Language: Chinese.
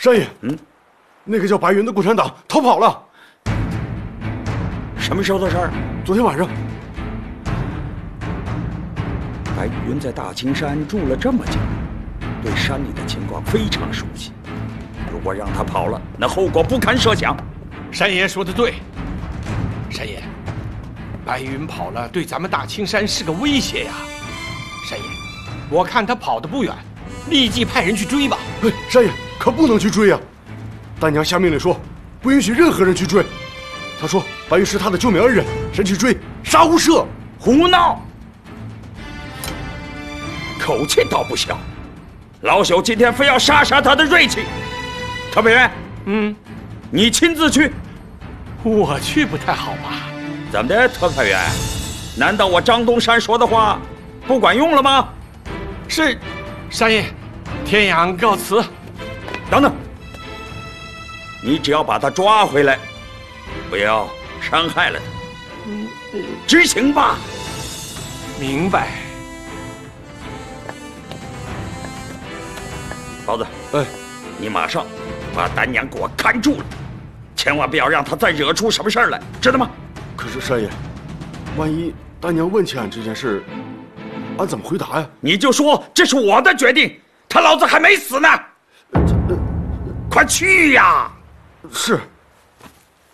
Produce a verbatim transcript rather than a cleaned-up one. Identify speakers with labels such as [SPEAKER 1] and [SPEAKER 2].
[SPEAKER 1] 山爷，
[SPEAKER 2] 嗯，
[SPEAKER 1] 那个叫白云的共产党逃跑了。
[SPEAKER 2] 什么时候的事儿？
[SPEAKER 1] 昨天晚上。
[SPEAKER 2] 白云在大青山住了这么久，对山里的情况非常熟悉。如果让他跑了，那后果不堪设想。
[SPEAKER 3] 山爷说的对，山爷，白云跑了，对咱们大青山是个威胁呀。山爷，我看他跑得不远，立即派人去追吧。
[SPEAKER 1] 哎，山爷可不能去追呀！大娘下命令说，不允许任何人去追。她说白云是她的救命恩人，谁去追，杀无赦。
[SPEAKER 2] 胡闹！口气倒不小，老朽今天非要杀杀他的锐气。特派员，
[SPEAKER 3] 嗯，
[SPEAKER 2] 你亲自去。
[SPEAKER 3] 我去不太好吧？
[SPEAKER 2] 怎么的，特派员？难道我张东山说的话不管用了吗？
[SPEAKER 3] 是，山爷，天阳告辞。
[SPEAKER 2] 等等，你只要把他抓回来，不要伤害了他。
[SPEAKER 3] 嗯，
[SPEAKER 2] 执行吧。
[SPEAKER 3] 明白。
[SPEAKER 2] 包子，
[SPEAKER 1] 哎，
[SPEAKER 2] 你马上把丹娘给我看住了，千万不要让她再惹出什么事儿来，知道吗？
[SPEAKER 1] 可是山爷，万一大娘问起俺这件事，俺怎么回答呀？
[SPEAKER 2] 你就说这是我的决定，他老子还没死呢。
[SPEAKER 1] 呃、
[SPEAKER 2] 快去呀！
[SPEAKER 1] 是。